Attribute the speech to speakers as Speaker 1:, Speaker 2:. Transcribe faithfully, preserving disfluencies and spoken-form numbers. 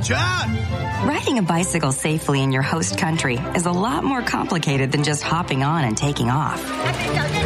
Speaker 1: chat.
Speaker 2: Riding a bicycle safely in your host country is a lot more complicated than just hopping on and taking off.